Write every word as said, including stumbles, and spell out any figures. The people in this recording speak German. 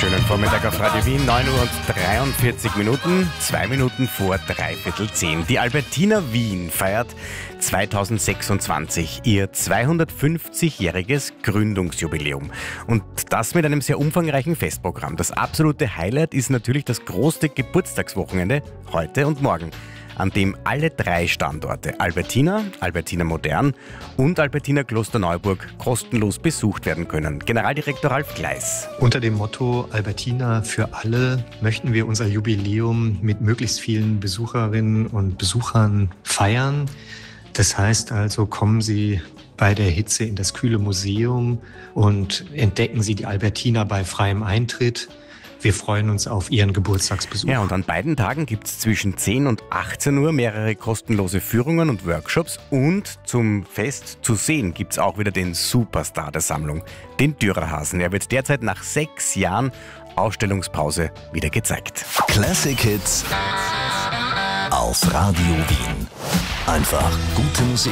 Schönen Vormittag auf Radio Wien, neun Uhr und dreiundvierzig Minuten, zwei Minuten vor dreiviertel zehn. Die Albertina Wien feiert zweitausendsechsundzwanzig ihr zweihundertfünfzigjähriges Gründungsjubiläum. Und das mit einem sehr umfangreichen Festprogramm. Das absolute Highlight ist natürlich das große Geburtstagswochenende heute und morgen, an dem alle drei Standorte Albertina, Albertina Modern und Albertina Klosterneuburg kostenlos besucht werden können. Generaldirektor Ralf Gleis. Unter dem Motto Albertina für alle möchten wir unser Jubiläum mit möglichst vielen Besucherinnen und Besuchern feiern. Das heißt also, kommen Sie bei der Hitze in das kühle Museum und entdecken Sie die Albertina bei freiem Eintritt. Wir freuen uns auf Ihren Geburtstagsbesuch. Ja, und an beiden Tagen gibt es zwischen zehn und achtzehn Uhr mehrere kostenlose Führungen und Workshops. Und zum Fest zu sehen gibt es auch wieder den Superstar der Sammlung, den Dürerhasen. Er wird derzeit nach sechs Jahren Ausstellungspause wieder gezeigt. Classic Hits auf Radio Wien. Einfach gute Musik.